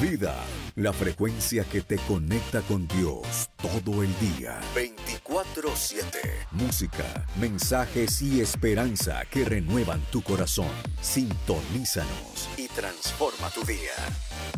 vida, la frecuencia que te conecta con Dios todo el día. 24/7. Música, mensajes y esperanza que renuevan tu corazón. Sintonízanos y transforma tu día.